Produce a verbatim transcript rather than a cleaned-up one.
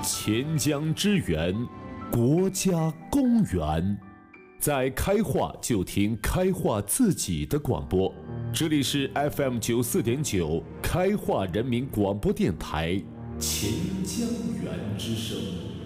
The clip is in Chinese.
钱江之源，国家公园。在开化就听开化自己的广播，这里是 F M 九四点九开化人民广播电台钱江源之声。